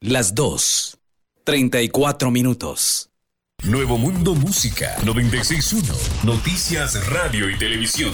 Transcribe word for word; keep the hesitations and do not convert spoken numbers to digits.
las dos, treinta y cuatro minutos. Nuevo Mundo Música noventa y seis punto uno. Noticias, radio y televisión.